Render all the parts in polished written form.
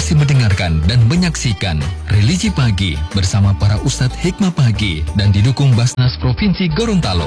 masih mendengarkan dan menyaksikan Religi Pagi bersama para Ustadz Hikmah Pagi dan didukung Basnas Provinsi Gorontalo.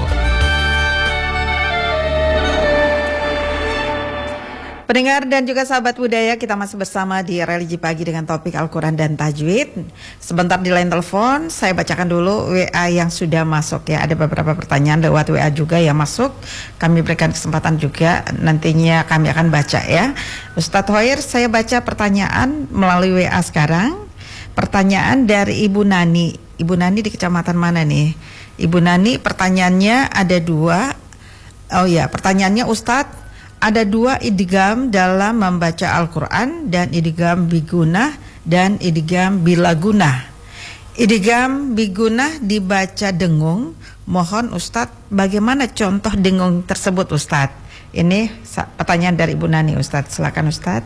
Pendengar dan juga sahabat budaya, kita masih bersama di Religi Pagi dengan topik Al-Quran dan Tajwid. Sebentar di line telepon, saya bacakan dulu WA yang sudah masuk ya. Ada beberapa pertanyaan lewat WA juga yang masuk. Kami berikan kesempatan juga, nantinya kami akan baca ya. Ustadz Hoir, saya baca pertanyaan melalui WA sekarang. Pertanyaan dari Ibu Nani. Ibu Nani di kecamatan mana nih? Ibu Nani, pertanyaannya ada dua. Oh ya, pertanyaannya Ustadz, ada dua idgham dalam membaca Al-Quran, dan idgham bigunah dan idgham bilagunah. Idgham bigunah dibaca dengung. Mohon Ustadz, bagaimana contoh dengung tersebut Ustadz? Ini pertanyaan dari Ibu Nani Ustadz. Silakan Ustadz.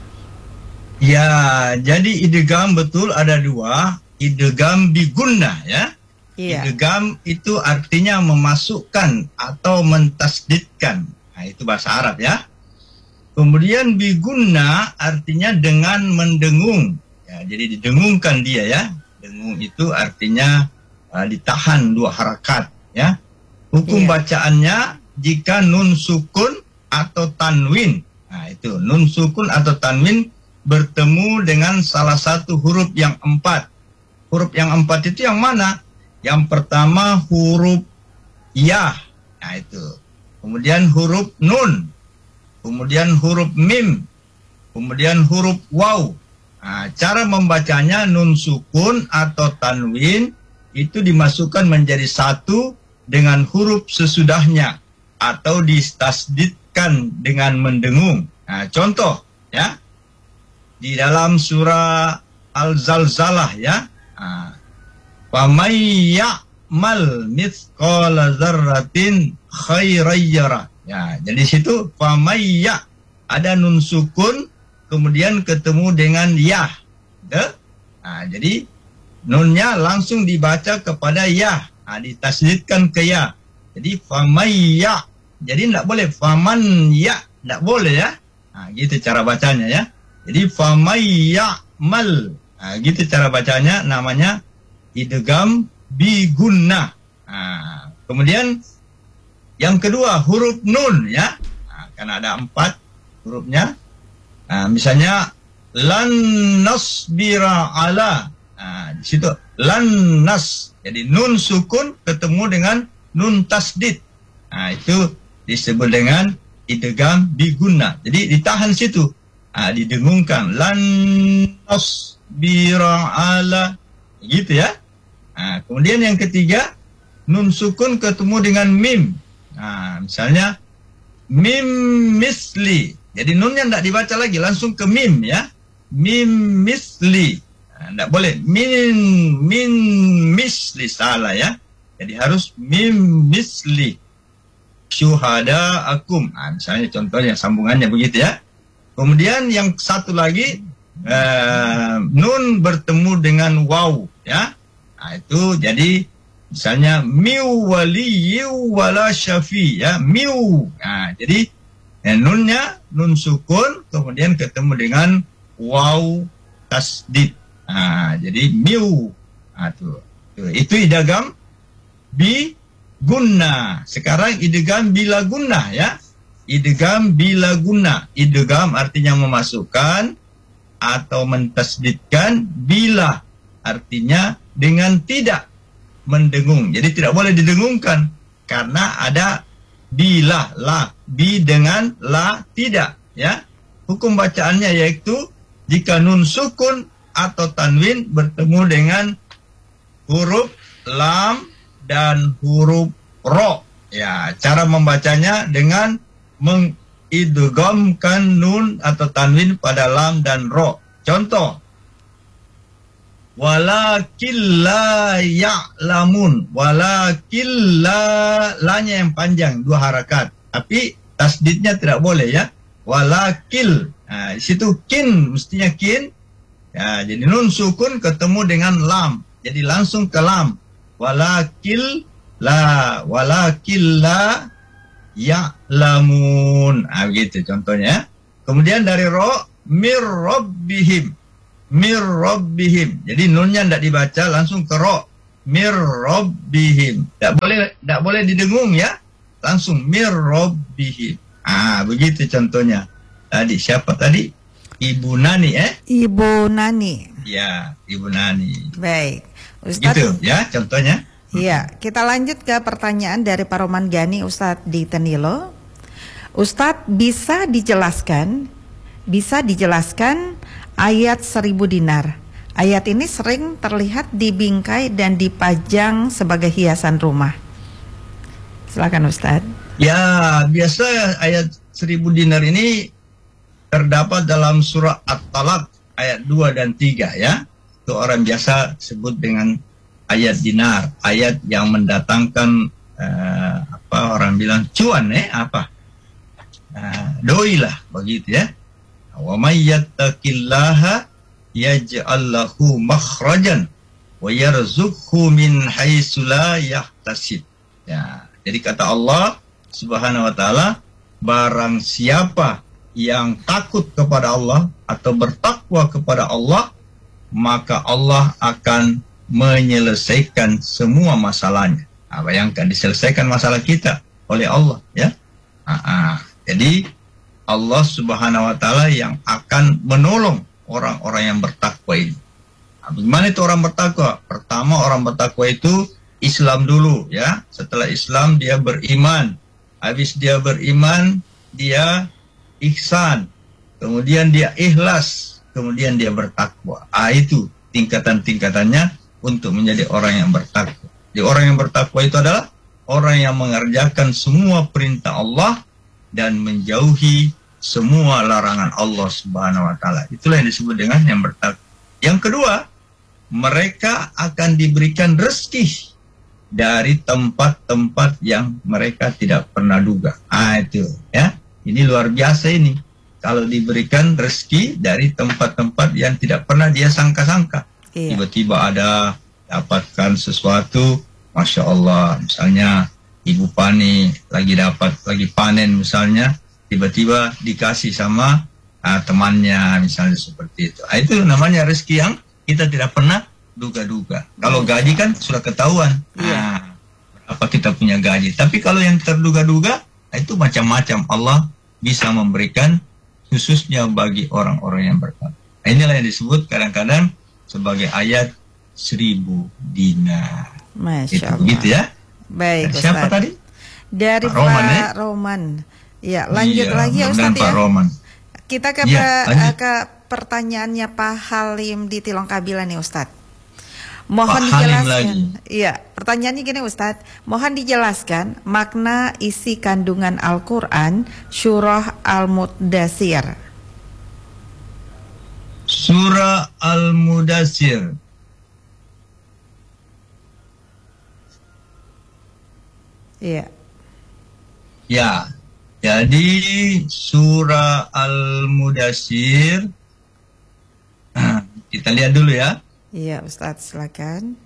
Ya, jadi idgham betul ada dua. Idgham bigunah ya. Iya. Idgham itu artinya memasukkan atau mentasdidkan. Nah, itu bahasa Arab ya. Kemudian bigunna artinya dengan mendengung. Ya, jadi didengungkan dia ya. Dengung itu artinya ditahan dua harakat ya. Hukum bacaannya jika nun sukun atau tanwin. Nah, itu nun sukun atau tanwin bertemu dengan salah satu huruf yang empat. Huruf yang empat itu yang mana? Yang pertama huruf ya. Nah, itu. Kemudian huruf nun, kemudian huruf mim, kemudian huruf waw. Nah, cara membacanya nun sukun atau tanwin itu dimasukkan menjadi satu dengan huruf sesudahnya atau distasdidkan dengan mendengung. Nah, contoh ya, di dalam surah Al-Zalzalah ya, Famayya mal mithqala dzarratin khairan. Ya, jadi situ famayya ada nun sukun kemudian ketemu dengan ya. Nah, jadi nunnya langsung dibaca kepada ya. Nah, ditasdidkan ke ya. Jadi famayya. Jadi tidak boleh faman ya, tidak boleh ya. Nah, gitu cara bacanya ya. Jadi famayya mal. Nah, gitu cara bacanya, namanya idgham bigunah. Nah, kemudian yang kedua huruf nun ya. Nah, karena ada 4 hurufnya. Nah, misalnya lan nasbira ala. Nah, di situ lan nas. Jadi nun sukun ketemu dengan nun tasdid. Nah, itu disebut dengan idgham bigunah. Jadi ditahan situ. Nah, didengungkan lan nasbira ala. Gitu ya. Nah, kemudian yang ketiga nun sukun ketemu dengan mim. Nah, misalnya mim misli. Jadi nunnya tidak dibaca lagi, langsung ke mim ya. Mim misli. Nah, tidak boleh min misli, salah ya. Jadi harus mim misli. Syuhada akum. Nah, misalnya contohnya sambungannya begitu ya. Kemudian yang satu lagi nun bertemu dengan waw ya. Nah, itu jadi misalnya miu waliyu wala syafi ya, miu. Nah, jadi nunnya nun sukun kemudian ketemu dengan waw tasdid. Nah, jadi miu. Nah, tuh. Itu idgham bi gunnah. Sekarang idgham bila gunnah ya. Idgham bila gunnah. Idgham artinya memasukkan atau mentasdidkan, bila artinya dengan tidak mendengung. Jadi tidak boleh didengungkan karena ada bila, la, bi dengan la tidak ya. Hukum bacaannya yaitu jika nun sukun atau tanwin bertemu dengan huruf lam dan huruf ro. Ya, cara membacanya dengan mengidghamkan nun atau tanwin pada lam dan ro. Contoh, walakin la ya'lamun. Walakin la-nya yang panjang, 2 harakat. Tapi tasdidnya tidak boleh ya. Walakil. Nah, di situ kin, mestinya kin. Ya, jadi nun sukun ketemu dengan lam. Jadi langsung ke lam. Walakil la ya'lamun. Nah, begitu contohnya. Kemudian dari ro, mir rabbihim. mir rabbihim. Jadi nunnya tidak dibaca, langsung ke ro. Mir rabbihim. Tidak boleh didengung ya. Langsung mir rabbihim. Begitu contohnya. Tadi siapa tadi? Ibu Nani Ibu Nani. Ya, Ibu Nani. Baik. Ustadz. Gitu ya contohnya. Iya, kita lanjut ke pertanyaan dari Pak Roman Gani Ustadz di Tenilo. Ustadz, bisa dijelaskan ayat 1000 dinar. Ayat ini sering terlihat di bingkai dan dipajang sebagai hiasan rumah. Silakan Ustadz. Ya, biasa ayat 1000 dinar ini terdapat dalam surah At-Talaq ayat 2 dan 3 ya. Itu orang biasa sebut dengan ayat dinar, ayat yang mendatangkan orang bilang cuan doi lah begitu ya. Wa may yattaqillaha yaj'al lahu makhrajan wa yarzuqhu min haitsu la yahtasib. Ya, jadi kata Allah Subhanahu wa taala, barang siapa yang takut kepada Allah atau bertakwa kepada Allah, maka Allah akan menyelesaikan semua masalahnya. Bayangkan diselesaikan masalah kita oleh Allah ya. Jadi Allah Subhanahu wa taala yang akan menolong orang-orang yang bertakwa ini. Bagaimana itu orang bertakwa? Pertama, orang bertakwa itu Islam dulu ya. Setelah Islam dia beriman. Habis dia beriman, dia ihsan. Kemudian dia ikhlas, kemudian dia bertakwa. Itu tingkatan-tingkatannya untuk menjadi orang yang bertakwa. Jadi orang yang bertakwa itu adalah orang yang mengerjakan semua perintah Allah dan menjauhi semua larangan Allah Subhanahu wa taala. Itulah yang disebut dengan yang bertakwa. Yang kedua, mereka akan diberikan rezeki dari tempat-tempat yang mereka tidak pernah duga. Itu ya. Ini luar biasa ini. Kalau diberikan rezeki dari tempat-tempat yang tidak pernah dia sangka-sangka. Tiba-tiba ada dapatkan sesuatu, Masya Allah, misalnya Ibu Pani lagi panen misalnya, tiba-tiba dikasih sama temannya misalnya seperti itu. Itu namanya rezeki yang kita tidak pernah duga-duga. Kalau gaji kan sudah ketahuan, berapa kita punya gaji. Tapi kalau yang terduga-duga, itu macam-macam Allah bisa memberikan khususnya bagi orang-orang yang bertakwa. Inilah yang disebut kadang-kadang sebagai ayat 1000 dinar. Masya Allah. Begitu ya. Baik, siapa tadi? Dari Pak Roman, Pak Roman. Ya, lanjut lagi ya Ustadz Pak ya. Roman. Kita ke pertanyaannya Pak Halim di Tilongkabila nih Ustadz. Mohon dijelaskan. Iya, pertanyaannya gini Ustadz. Mohon dijelaskan makna isi kandungan Al-Quran Surah Al-Mudaththir. Surah Al-Mudaththir. Iya. Ya, jadi surah Al-Mudaththir. Kita lihat dulu ya. Iya Ustadz, silakan.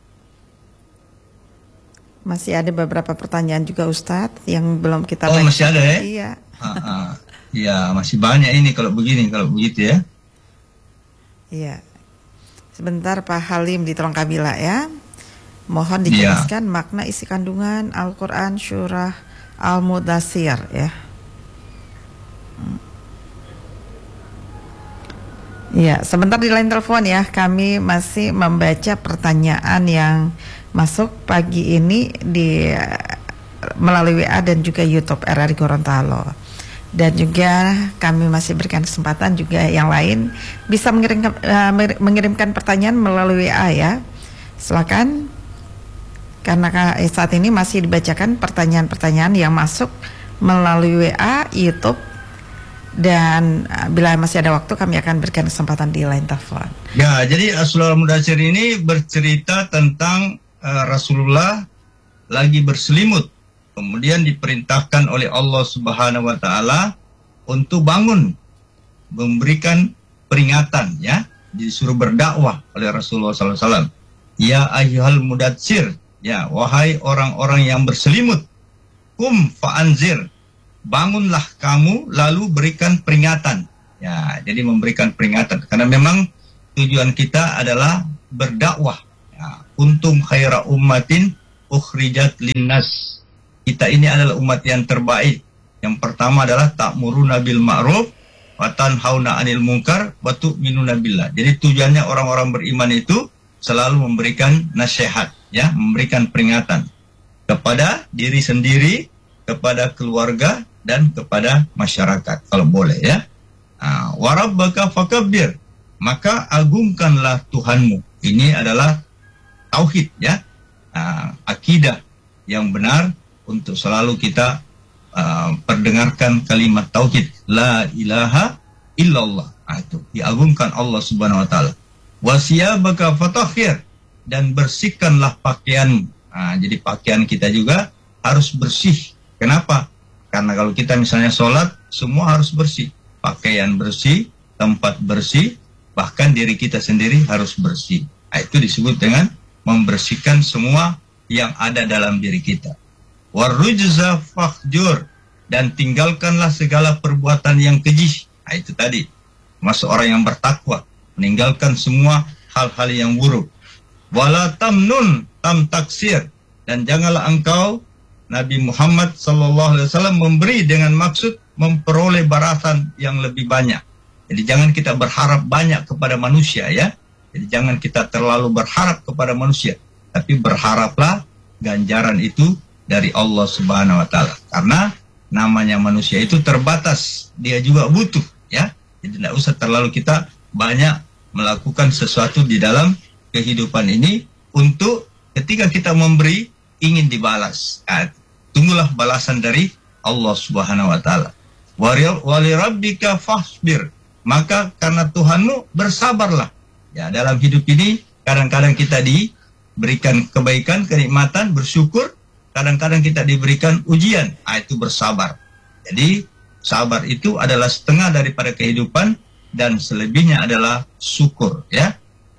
Masih ada beberapa pertanyaan juga Ustadz yang belum kita baca. Masih ada ya? Iya. Iya, masih banyak ini kalau begitu ya. Iya. Sebentar Pak Halim di Tilongkabila ya. Mohon dijelaskan makna isi kandungan Al-Quran Surah Al-Mudaththir ya. Ya, sebentar di line telepon ya. Kami masih membaca pertanyaan yang masuk pagi ini melalui WA dan juga YouTube RRI Gorontalo. Dan juga kami masih berikan kesempatan juga yang lain bisa mengirimkan pertanyaan melalui WA ya. Silakan. Karena saat ini masih dibacakan pertanyaan-pertanyaan yang masuk melalui WA, YouTube, dan bila masih ada waktu kami akan berikan kesempatan di line telepon. Ya, jadi Surah Al-Mudaththir ini bercerita tentang Rasulullah lagi berselimut, kemudian diperintahkan oleh Allah Subhanahu wa taala untuk bangun, memberikan peringatan ya, disuruh berdakwah oleh Rasulullah SAW. Ya ayyuhal mudaththir, ya wahai orang-orang yang berselimut, kum fa'anzir, bangunlah kamu lalu berikan peringatan. Ya, jadi memberikan peringatan karena memang tujuan kita adalah berdakwah. Ya, kuntum khaira ummatin ukhrijat linnas. Kita ini adalah umat yang terbaik. Yang pertama adalah ta'muruna bil ma'ruf wa tanhauna 'anil munkar wa tu'minuna billah. Jadi tujuannya orang-orang beriman itu selalu memberikan nasihat, ya, memberikan peringatan kepada diri sendiri, kepada keluarga, dan kepada masyarakat kalau boleh, ya. Wa rabbaka fakabbir, maka agungkanlah Tuhanmu. Ini adalah tauhid, ya, akidah yang benar untuk selalu kita perdengarkan kalimat tauhid la ilaha illallah. Itu diagungkan Allah Subhanahu wa taala. Wasiyabaka fatahhir, dan bersihkanlah pakaianmu. Jadi pakaian kita juga harus bersih. Kenapa? Karena kalau kita misalnya sholat, semua harus bersih. Pakaian bersih, tempat bersih, bahkan diri kita sendiri harus bersih. Itu disebut dengan membersihkan semua yang ada dalam diri kita. Warujza fahjur, dan tinggalkanlah segala perbuatan yang keji. Itu tadi, masuk orang yang bertakwa, meninggalkan semua hal-hal yang buruk. Wala tamnun tam taksir, dan janganlah engkau Nabi Muhammad SAW memberi dengan maksud memperoleh balasan yang lebih banyak. Jadi jangan kita berharap banyak kepada manusia, ya. Jadi jangan kita terlalu berharap kepada manusia, tapi berharaplah ganjaran itu dari Allah Subhanahu wa taala. Karena namanya manusia itu terbatas, dia juga butuh, ya. Jadi tidak usah terlalu kita banyak melakukan sesuatu di dalam kehidupan ini untuk ketika kita memberi ingin dibalas. Tunggulah balasan dari Allah Subhanahu wa taala. Wali rabbika fasbir, maka karena Tuhanmu bersabarlah. Ya, dalam hidup ini kadang-kadang kita diberikan kebaikan, kenikmatan, bersyukur, kadang-kadang kita diberikan ujian, itu bersabar. Jadi sabar itu adalah setengah daripada kehidupan dan selebihnya adalah syukur, ya.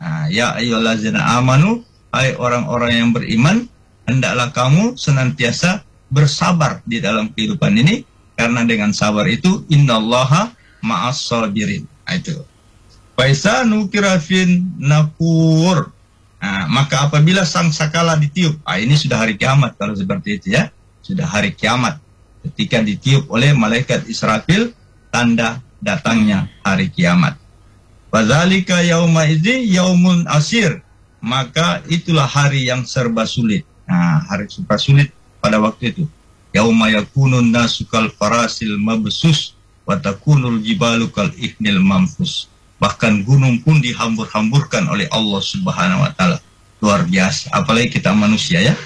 Ya ayyuhallazina amanu, hai orang-orang yang beriman, hendaklah kamu senantiasa bersabar di dalam kehidupan ini, karena dengan sabar itu innallaha ma'as sabirin. Itu. Faisa nukirafin nakur. Maka apabila sang sakala ditiup, ini sudah hari kiamat kalau seperti itu, ya. Sudah hari kiamat. Ketika ditiup oleh malaikat Israfil, tanda datangnya hari kiamat. Wadzalika yauma idzi yaumun asir, maka itulah hari yang serba sulit. Hari serba sulit pada waktu itu. Yauma yakunun nasu kal farasil mabsus wa takunul jibalu kal ihnil manfus. Bahkan gunung pun dihambur-hamburkan oleh Allah Subhanahu wa taala. Luar biasa, apalagi kita manusia, ya.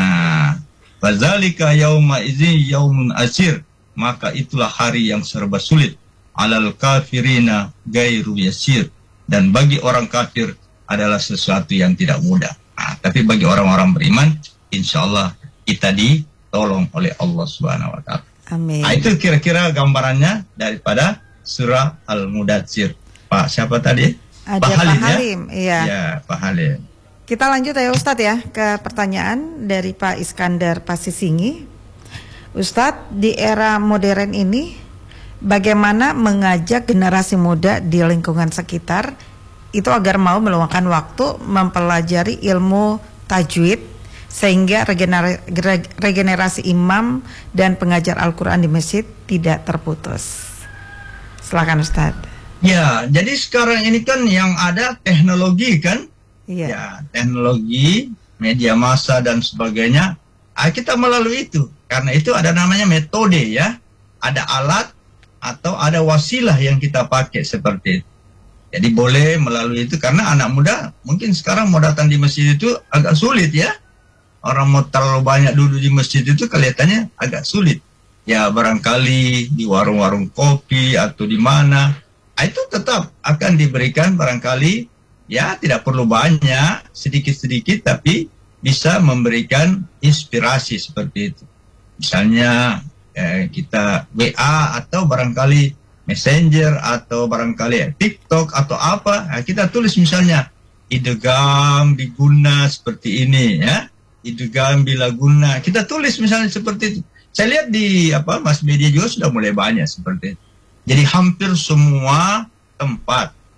Wadzalika yauma idzi yaumun asir, maka itulah hari yang serba sulit. Alal kafirina gairu yasir, dan bagi orang kafir adalah sesuatu yang tidak mudah. Tapi bagi orang-orang beriman, insya Allah kita ditolong oleh Allah Subhanahu wa taala. Amin. Itu kira-kira gambarannya daripada surah Al-Mudatsir. Pak siapa tadi? Ada Pak Halim, ya? Ya, Pak Halim. Kita lanjut ya Ustadz, ya, ke pertanyaan dari Pak Iskandar Pasisingi. Ustadz, di era modern ini bagaimana mengajak generasi muda di lingkungan sekitar itu agar mau meluangkan waktu mempelajari ilmu tajwid sehingga regenerasi imam dan pengajar Al-Quran di masjid tidak terputus? Silakan Ustadz. Ya, jadi sekarang ini kan yang ada teknologi, kan? Iya. Ya, teknologi, media massa dan sebagainya. Kita melalui itu. Karena itu ada namanya metode, ya. Ada alat atau ada wasilah yang kita pakai seperti itu. Jadi boleh melalui itu, karena anak muda mungkin sekarang mau datang di masjid itu agak sulit, ya. Orang mau terlalu banyak duduk di masjid itu kelihatannya agak sulit. Ya, barangkali di warung-warung kopi atau di mana, itu tetap akan diberikan barangkali, ya, tidak perlu banyak, sedikit-sedikit, tapi bisa memberikan inspirasi seperti itu. Misalnya kita WA atau barangkali Messenger atau barangkali TikTok atau apa, kita tulis misalnya idgham diguna seperti ini, ya, idgham bila guna, kita tulis misalnya seperti itu. Saya lihat di mass media juga sudah mulai banyak seperti itu. Jadi hampir semua tempat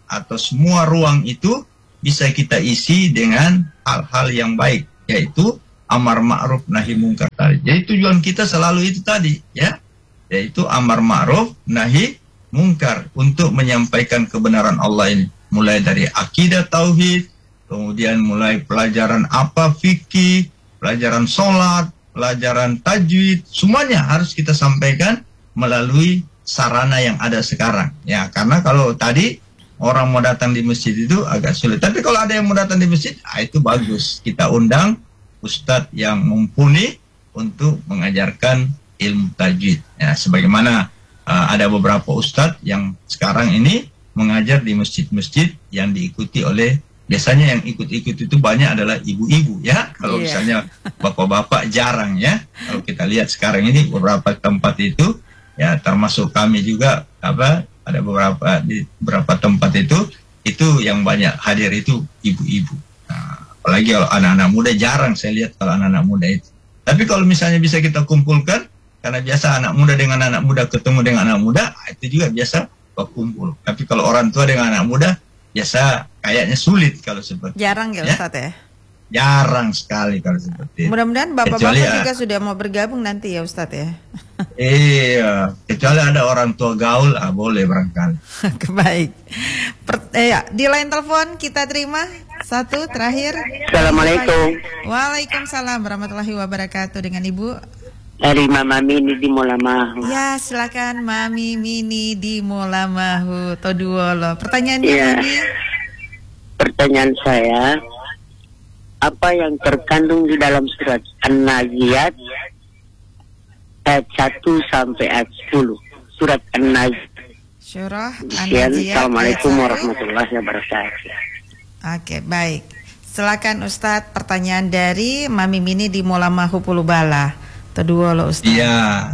atau semua ruang itu bisa kita isi dengan hal-hal yang baik, yaitu amar ma'ruf nahi mungkar tadi. Jadi tujuan kita selalu itu tadi, ya, yaitu amar ma'ruf nahi mungkar untuk menyampaikan kebenaran Allah ini. Mulai dari akidah tauhid, kemudian mulai pelajaran apa fikih, pelajaran sholat, pelajaran tajwid, semuanya harus kita sampaikan melalui sarana yang ada sekarang. Ya, karena kalau tadi orang mau datang di masjid itu agak sulit. Tapi kalau ada yang mau datang di masjid, itu bagus. Kita undang ustadz yang mumpuni untuk mengajarkan ilmu tajwid. Ya, sebagaimana ada beberapa ustadz yang sekarang ini mengajar di masjid-masjid yang diikuti oleh, biasanya yang ikut-ikut itu banyak adalah ibu-ibu, ya. Kalau misalnya bapak-bapak jarang, ya. Kalau kita lihat sekarang ini beberapa tempat itu, ya, termasuk kami juga, ada beberapa tempat itu yang banyak hadir itu ibu-ibu. Nah, apalagi kalau anak-anak muda jarang saya lihat kalau anak-anak muda itu. Tapi kalau misalnya bisa kita kumpulkan, karena biasa anak muda dengan anak muda ketemu dengan anak muda, itu juga biasa berkumpul. Tapi kalau orang tua dengan anak muda, biasa kayaknya sulit kalau seperti jarang ya, Ustadz ya? Jarang sekali kalau seperti itu. Mudah-mudahan bapak-bapak juga sudah mau bergabung nanti ya Ustadz ya. Iya, kecuali ada orang tua gaul, boleh barangkali. Baik. Di line telepon kita terima satu terakhir. Assalamualaikum. Waalaikumsalam warahmatullahi wabarakatuh. Dengan Ibu dari Mama Mini di Molamahu. Ya, silakan Mami Mini di Molamahu Toduolo. Pertanyaannya Mami? Pertanyaan saya, apa yang terkandung di dalam surat An-Naziat ayat 1 sampai ayat 10? Surat An-Naziat. Surah An-Naziat. Assalamualaikum warahmatullahi wabarakatuh. Oke, baik. Silakan Ustadz, pertanyaan dari Mami Mini di Molamahu Pulubala. Toduolo Ustadz. Iya.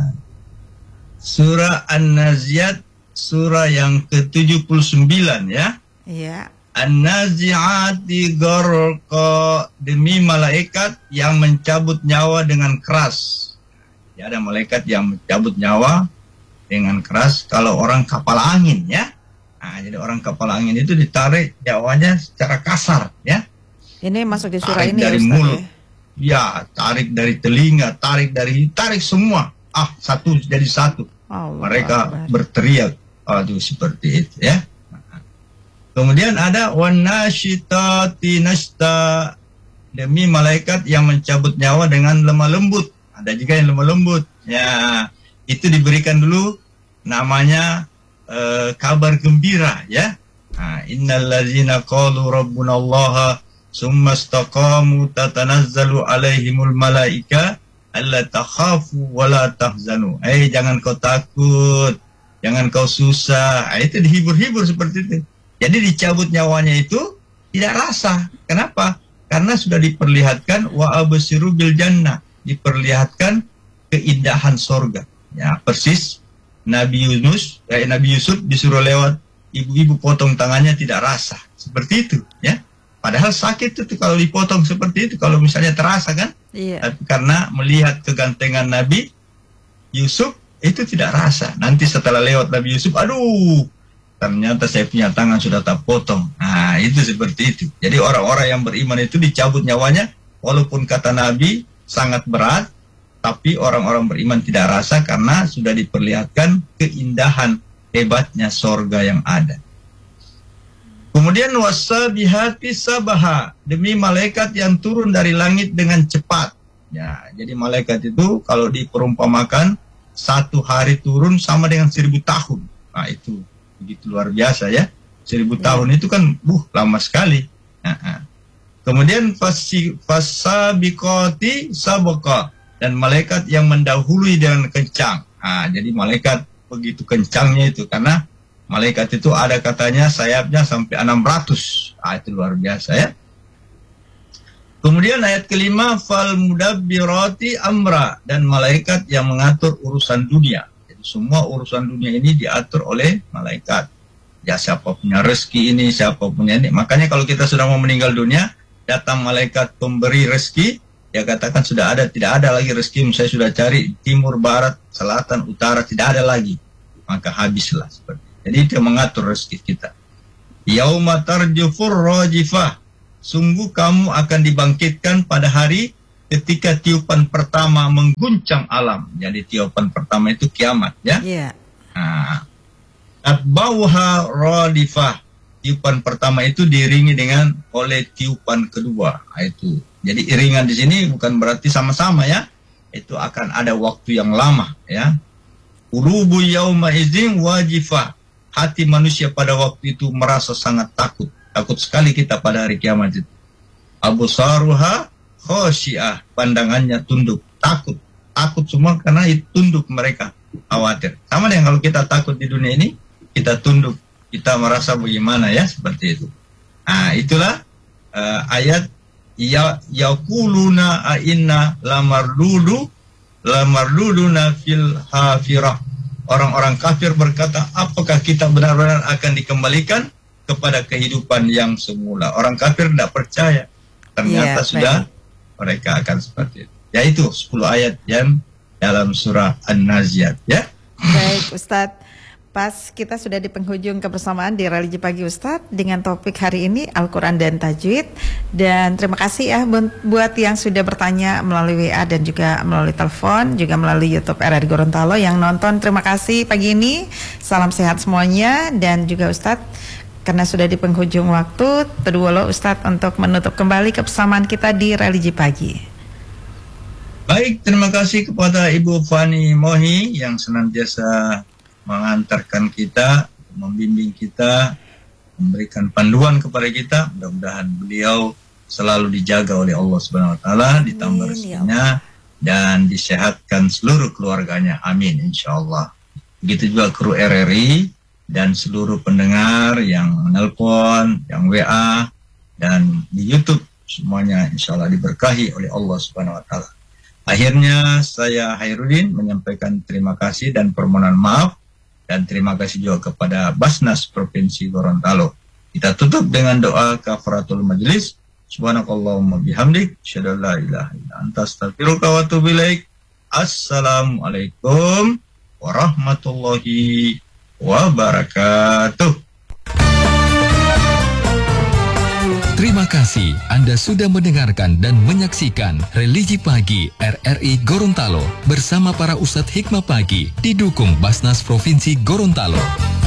Surah An-Naziat, surah yang ke-79, ya. Iya. An-Nazi'ati gharqa, demi malaikat yang mencabut nyawa dengan keras. Ya, ada malaikat yang mencabut nyawa dengan keras kalau orang kapal angin, ya. Nah, jadi orang kapal angin itu ditarik nyawanya secara kasar, ya. Ini masuk di surah tarik ini dari ya, Ustaz, mulut. Ya, tarik dari telinga, tarik semua. Satu jadi satu. Mereka berteriak. Aduh, seperti itu, ya. Kemudian ada wanasyitati nashta, demi malaikat yang mencabut nyawa dengan lemah lembut. Ada juga yang lemah lembut. Ya, itu diberikan dulu namanya kabar gembira, ya. Innal ladzina qalu rabbunallaha summa istaqamu tatanazzalu alaihimul malaika alla takhafu wa la tahzanu. Jangan kau takut, jangan kau susah. Itu dihibur-hibur seperti itu. Jadi dicabut nyawanya itu tidak rasa. Kenapa? Karena sudah diperlihatkan wa absiru bil jannah, diperlihatkan keindahan sorga. Ya, persis Nabi Yusuf disuruh lewat, ibu-ibu potong tangannya tidak rasa. Seperti itu, ya. Padahal sakit itu kalau dipotong seperti itu, kalau misalnya terasa kan? Iya. Tapi karena melihat kegantengan Nabi Yusuf itu tidak rasa. Nanti setelah lewat Nabi Yusuf, aduh, ternyata saya punya tangan sudah tak potong. Nah, itu seperti itu. Jadi orang-orang yang beriman itu dicabut nyawanya, walaupun kata Nabi sangat berat, tapi orang-orang beriman tidak rasa karena sudah diperlihatkan keindahan hebatnya sorga yang ada. Kemudian wasabihati sabaha, demi malaikat yang turun dari langit dengan cepat. Ya, jadi malaikat itu kalau diperumpamakan 1 hari turun sama dengan 1000 tahun. Nah, itu begitu luar biasa, ya. 1000 tahun itu kan lama sekali. Kemudian fasabiqati sabqa, dan malaikat yang mendahului dengan kencang. Jadi malaikat begitu kencangnya itu karena malaikat itu ada katanya sayapnya sampai 600. Itu luar biasa, ya. Kemudian ayat kelima, fal mudabbirati amra, dan malaikat yang mengatur urusan dunia. Jadi semua urusan dunia ini diatur oleh malaikat. Ya, siapa punya rezeki ini, siapa punya ini. Makanya kalau kita sudah mau meninggal dunia, datang malaikat pemberi rezeki, dia katakan sudah ada, tidak ada lagi rezeki, saya sudah cari timur, barat, selatan, utara, tidak ada lagi. Maka habislah seperti itu. Jadi dia mengatur rezeki kita. yauma tarjufur rajifah. Sungguh kamu akan dibangkitkan pada hari ketika tiupan pertama mengguncang alam. Jadi tiupan pertama itu kiamat, ya. Iya. Nah, atbauha radifah. Tiupan pertama itu diiringi dengan oleh tiupan kedua. Nah, itu. Jadi iringan di sini bukan berarti sama-sama, ya. Itu akan ada waktu yang lama, ya. Qulubu yauma idzin wajifah. Hati manusia pada waktu itu merasa sangat takut. Takut sekali kita pada hari kiamat itu. Absaruha khosyiah, pandangannya tunduk, takut semua karena itu tunduk mereka, khawatir. Sama dengan kalau kita takut di dunia ini, kita tunduk, kita merasa bagaimana, ya, seperti itu. Nah, itulah ayat yaquluna inna lamarduduna fil hafirah. Orang-orang kafir berkata, apakah kita benar-benar akan dikembalikan kepada kehidupan yang semula? Orang kafir tidak percaya. Ternyata sudah mereka akan seperti itu. Yaitu 10 ayat yang dalam surah An-Naziat, ya. Baik Ustadz, pas kita sudah di penghujung kebersamaan di Religi Pagi Ustadz dengan topik hari ini Al-Quran dan Tajwid. Dan terima kasih ya buat yang sudah bertanya melalui WA dan juga melalui telepon, juga melalui YouTube RRI Gorontalo yang nonton. Terima kasih pagi ini, salam sehat semuanya. Dan juga Ustadz, karena sudah di penghujung waktu, terus Ustadz untuk menutup kembali kebersamaan kita di Religi Pagi. Baik, terima kasih kepada Ibu Fani Mohi yang senantiasa mengantarkan kita, membimbing kita, memberikan panduan kepada kita. Mudah-mudahan beliau selalu dijaga oleh Allah Subhanahu wa taala, ditambah rezekinya dan disehatkan seluruh keluarganya. Amin insyaallah. Begitu juga kru RRI dan seluruh pendengar yang menelpon, yang WA, dan di YouTube, semuanya insya Allah diberkahi oleh Allah Subhanahu wa taala. Akhirnya saya Hairudin menyampaikan terima kasih dan permohonan maaf, dan terima kasih juga kepada Basnas Provinsi Gorontalo. Kita tutup dengan doa kafaratul majlis. Subhanakallahumma bihamdik, asyhadu an la ilaha illa anta, astaghfiruka wa atubu ilaik. Assalamualaikum warahmatullahi wabarakatuh. Terima kasih Anda sudah mendengarkan dan menyaksikan Religi Pagi RRI Gorontalo bersama para Ustadz Hikmah Pagi didukung Basnas Provinsi Gorontalo.